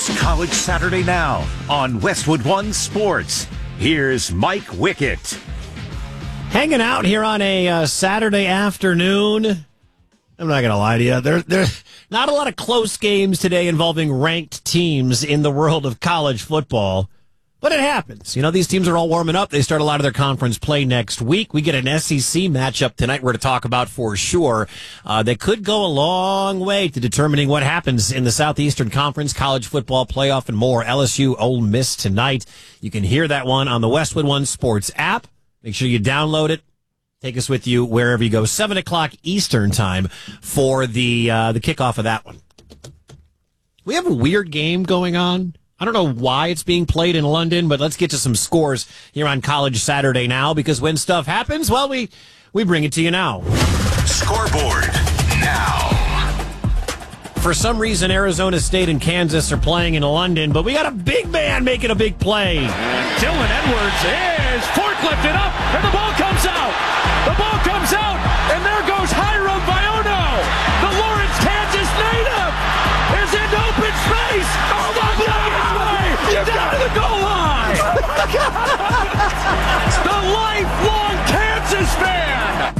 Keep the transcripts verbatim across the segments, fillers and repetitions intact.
It's College Saturday Now on Westwood One Sports. Here's Mike Wickett. Hanging out here on a uh, Saturday afternoon. I'm not going to lie to you. There, there not a lot of close games today involving ranked teams in the world of college football. But it happens. You know, these teams are all warming up. They start a lot of their conference play next week. We get an S E C matchup tonight we're to talk about for sure. Uh, that could go a long way to determining what happens in the Southeastern Conference, college football playoff, and more. L S U Ole Miss tonight. You can hear that one on the Westwood One Sports app. Make sure you download it. Take us with you wherever you go. seven o'clock Eastern time for the uh, the kickoff of that one. We have a weird game going on. I don't know why it's being played in London, but let's get to some scores here on College Saturday Now, because when stuff happens, well, we, we bring it to you now. Scoreboard now. For some reason, Arizona State and Kansas are playing in London, but we got a big man making a big play. Dylan Edwards is forklifted up, and the ball comes out. The ball comes out, and there goes Hiram Biono. The Lawrence, Kansas native is in open space. Oh, my God. Down to the goal line. The lifelong Kansas fan.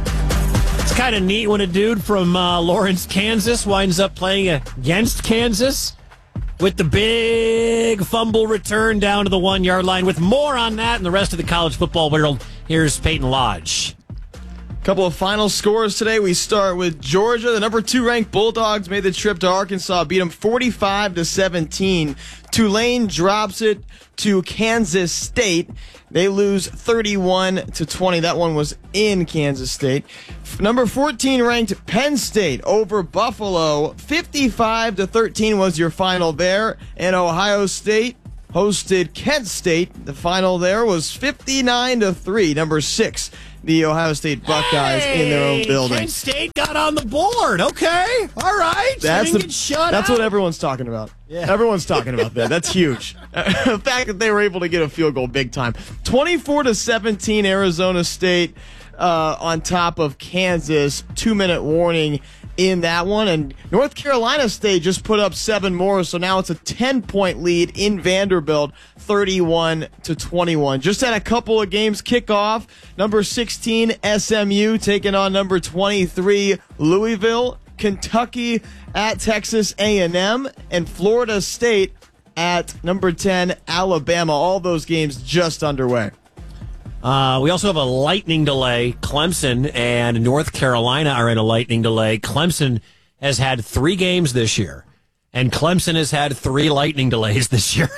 It's kind of neat when a dude from uh, Lawrence, Kansas winds up playing against Kansas with the big fumble return down to the one-yard line. With more on that and the rest of the college football world, here's Peyton Lodge. Couple of final scores today. We start with Georgia. The number two ranked Bulldogs made the trip to Arkansas, beat them forty-five to seventeen. Tulane drops it to Kansas State. They lose thirty-one to twenty. That one was in Kansas State. Number fourteen ranked Penn State over Buffalo. fifty-five to thirteen was your final there. And Ohio State hosted Kent State. The final there was fifty-nine to three. Number six. The Ohio State Buckeyes hey, in their own building. Kent State got on the board. Okay. All right. That's, the, shut that's out. what everyone's talking about. Yeah. Everyone's talking about that. That's huge. The fact that they were able to get a field goal big time. twenty-four to seventeen, Arizona State uh, on top of Kansas. Two-minute warning in that one. And North Carolina State just put up seven more, so now it's a ten-point lead in Vanderbilt, thirty-one to twenty-one. Just had a couple of games kick off. Number sixteen, S M U taking on number twenty-three, Louisville. Kentucky at Texas A and M, and Florida State at number ten, Alabama. All those games just underway. Uh, we also have a lightning delay. Clemson and North Carolina are in a lightning delay. Clemson has had three games this year, and Clemson has had three lightning delays this year.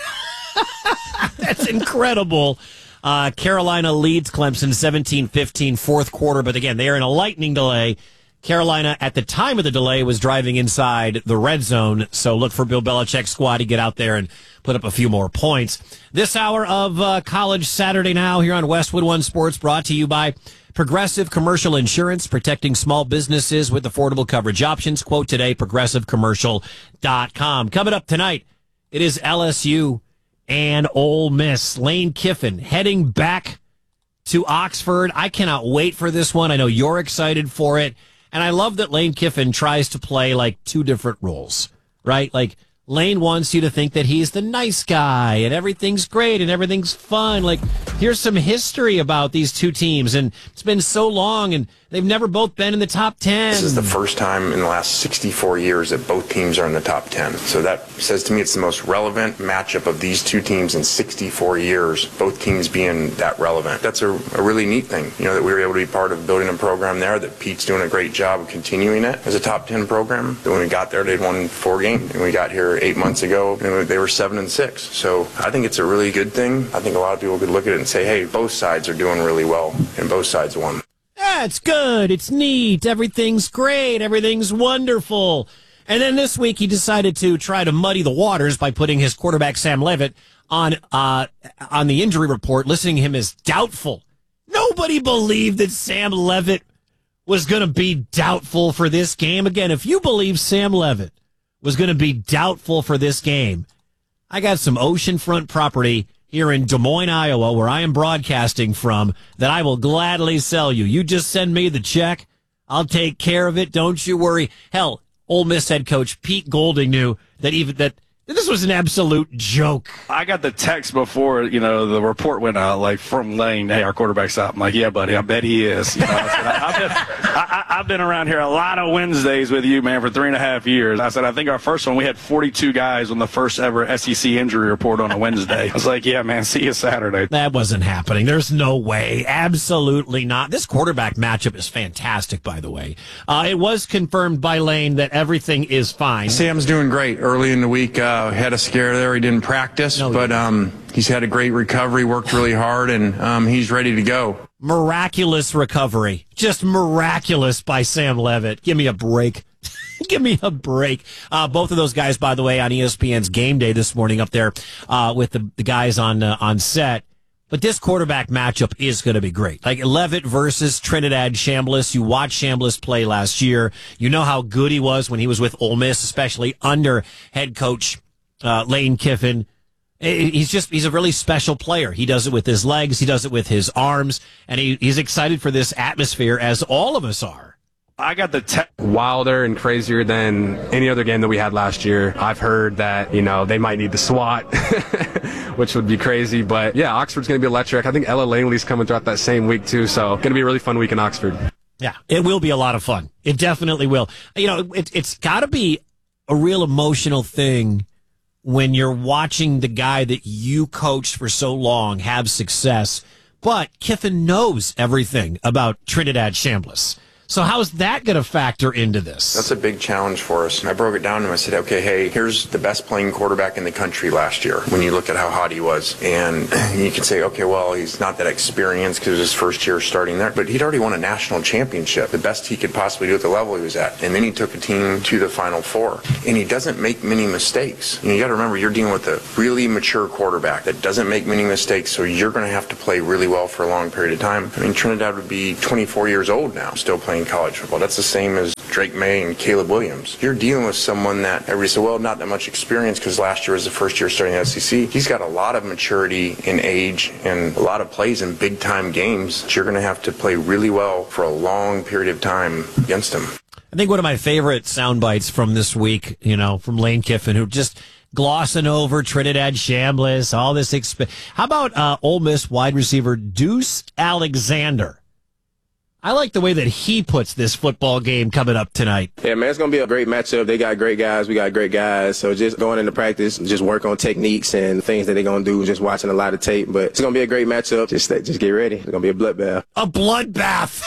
That's incredible. Uh, Carolina leads Clemson seventeen fifteen, fourth quarter, but again, they are in a lightning delay. Carolina, at the time of the delay, was driving inside the red zone, so look for Bill Belichick's squad to get out there and put up a few more points. This hour of uh, College Saturday Now here on Westwood One Sports, brought to you by Progressive Commercial Insurance, protecting small businesses with affordable coverage options. Quote today, progressive commercial dot com. Coming up tonight, it is L S U and Ole Miss. Lane Kiffin heading back to Oxford. I cannot wait for this one. I know you're excited for it. And I love that Lane Kiffin tries to play like two different roles, right? Like Lane wants you to think that he's the nice guy and everything's great and everything's fun. Like, here's some history about these two teams, and it's been so long, and they've never both been in the top ten. This is the first time in the last sixty-four years that both teams are in the top ten. So that says to me it's the most relevant matchup of these two teams in sixty-four years, both teams being that relevant. That's a, a really neat thing, you know, that we were able to be part of building a program there, that Pete's doing a great job of continuing it as a top ten program. When we got there, they'd won four games, and we got here eight months ago, and they were seven and six. So I think it's a really good thing. I think a lot of people could look at it and say, hey, both sides are doing really well, and both sides won. Yeah, it's good. It's neat. Everything's great. Everything's wonderful. And then this week he decided to try to muddy the waters by putting his quarterback Sam Leavitt on uh, on the injury report, listing him as doubtful. Nobody believed that Sam Leavitt was going to be doubtful for this game. Again, if you believe Sam Leavitt was going to be doubtful for this game, I got some oceanfront property here in Des Moines, Iowa, where I am broadcasting from, that I will gladly sell you. You just send me the check. I'll take care of it. Don't you worry. Hell, Ole Miss head coach Pete Golding knew that even that This was an absolute joke. I got the text before, you know, the report went out, like, from Lane, hey, our quarterback's out. I'm like, yeah, buddy, I bet he is. You know, I said, I've, been, I, I've been around here a lot of Wednesdays with you, man, for three and a half years. I said, I think our first one, we had forty-two guys on the first ever S E C injury report on a Wednesday. I was like, yeah, man, see you Saturday. That wasn't happening. There's no way. Absolutely not. This quarterback matchup is fantastic, by the way. Uh, it was confirmed by Lane that everything is fine. Sam's doing great. Early in the week, uh, had a scare there. He didn't practice, no, but um, he's had a great recovery, worked really hard, and um, he's ready to go. Miraculous recovery. Just miraculous by Sam Levitt. Give me a break. Give me a break. Uh, both of those guys, by the way, on E S P N's Game Day this morning up there uh, with the, the guys on uh, on set. But this quarterback matchup is going to be great. Like Levitt versus Trinidad Chambliss. You watched Chambliss play last year. You know how good he was when he was with Ole Miss, especially under head coach uh, Lane Kiffin. He's just, he's a really special player. He does it with his legs. He does it with his arms. And he, he's excited for this atmosphere, as all of us are. I got the te- wilder and crazier than any other game that we had last year. I've heard that, you know, they might need the SWAT, which would be crazy. But yeah, Oxford's going to be electric. I think Ella Langley's coming throughout that same week too. So going to be a really fun week in Oxford. Yeah, it will be a lot of fun. It definitely will. You know, it, it's got to be a real emotional thing when you're watching the guy that you coached for so long have success. But Kiffin knows everything about Trinidad Chambliss. So how's that going to factor into this? That's a big challenge for us. I broke it down to him. I said, okay, hey, here's the best playing quarterback in the country last year when you look at how hot he was. And you could say, okay, well, he's not that experienced because it was his first year starting there. But he'd already won a national championship, the best he could possibly do at the level he was at. And then he took a team to the Final Four. And he doesn't make many mistakes. You know, you got to remember, you're dealing with a really mature quarterback that doesn't make many mistakes, so you're going to have to play really well for a long period of time. I mean, Trinidad would be twenty-four years old now, still playing college football. That's the same as Drake May and Caleb Williams. You're dealing with someone that everybody said, well, not that much experience because last year was the first year starting the S E C. He's got a lot of maturity in age and a lot of plays in big-time games that you're going to have to play really well for a long period of time against him. I think one of my favorite sound bites from this week, you know, from Lane Kiffin, who just glossing over Trinidad Chambliss, all this. Exp- How about uh, Ole Miss wide receiver Deuce Alexander? I like the way that he puts this football game coming up tonight. Yeah, man, it's going to be a great matchup. They got great guys. We got great guys. So just going into practice, just work on techniques and things that they're going to do, just watching a lot of tape. But it's going to be a great matchup. Just just get ready. It's going to be a bloodbath. A bloodbath.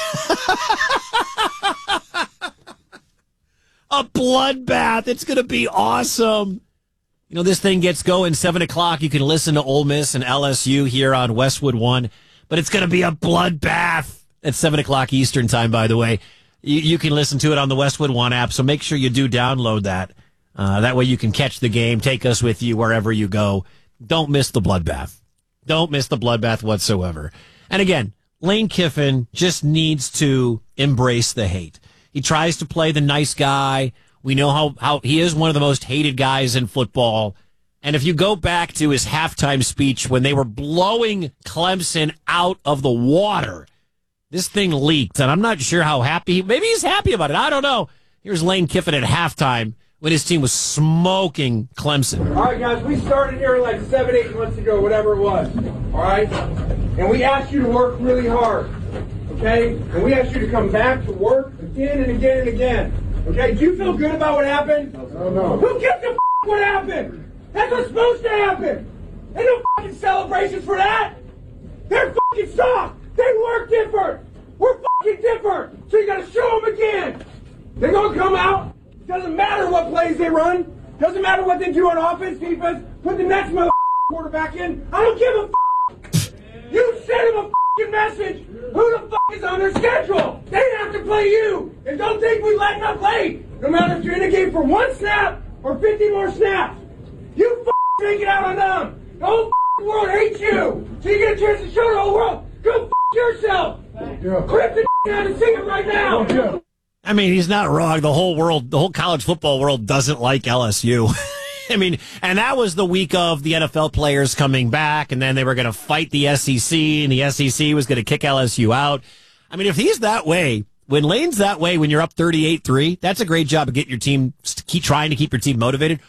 A bloodbath. It's going to be awesome. You know, this thing gets going seven o'clock. You can listen to Ole Miss and L S U here on Westwood One. But it's going to be a bloodbath. At seven o'clock Eastern time, by the way. You, you can listen to it on the Westwood One app, so make sure you do download that. Uh, that way you can catch the game, take us with you wherever you go. Don't miss the bloodbath. Don't miss the bloodbath whatsoever. And again, Lane Kiffin just needs to embrace the hate. He tries to play the nice guy. We know how, how he is one of the most hated guys in football. And if you go back to his halftime speech when they were blowing Clemson out of the water, this thing leaked, and I'm not sure how happy. Maybe he's happy about it. I don't know. Here's Lane Kiffin at halftime when his team was smoking Clemson. All right, guys, we started here like seven, eight months ago, whatever it was. All right? And we asked you to work really hard. Okay? And we asked you to come back to work again and again and again. Okay? Do you feel good about what happened? No, no. Who gives a f*** what happened? That's what's supposed to happen. Ain't no fucking celebrations for that. They're fucking soft. They work different. We're fucking different. So you gotta show them again. They're gonna come out. Doesn't matter what plays they run. Doesn't matter what they do on offense, defense. Put the next mother quarterback in. I don't give a f***. You send them a fucking message. Who the fuck is on their schedule? They have to play you. And don't think we let them play. No matter if you're in a game for one snap or fifty more snaps. You fucking take it out on them. The whole fucking world hates you. So you get a chance to show the whole world. Go f*** yourself! Grip the out and see it right now! I mean, he's not wrong. The whole world, the whole college football world doesn't like L S U. I mean, and that was the week of the N F L players coming back, and then they were going to fight the S E C, and the S E C was going to kick L S U out. I mean, if he's that way, when Lane's that way, when you're up thirty-eight three, that's a great job of getting your team, keep trying to keep your team motivated.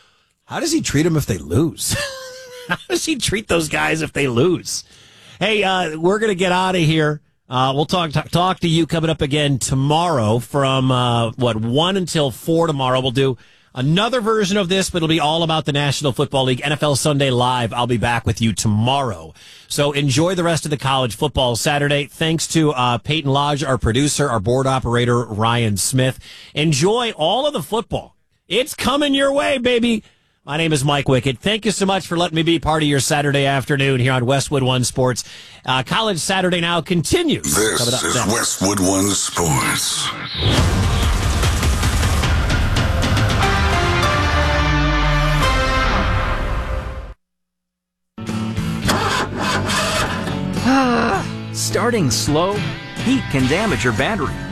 How does he treat them if they lose? How does he treat those guys if they lose? Hey, uh, we're going to get out of here. Uh, we'll talk, talk talk to you coming up again tomorrow from, uh, what, one until four tomorrow. We'll do another version of this, but it'll be all about the National Football League, N F L Sunday Live. I'll be back with you tomorrow. So enjoy the rest of the college football Saturday. Thanks to uh, Peyton Lodge, our producer, our board operator, Ryan Smith. Enjoy all of the football. It's coming your way, baby. My name is Mike Wickett. Thank you so much for letting me be part of your Saturday afternoon here on Westwood One Sports. Uh, College Saturday Now continues. This is next. Westwood One Sports. Starting slow, heat can damage your battery.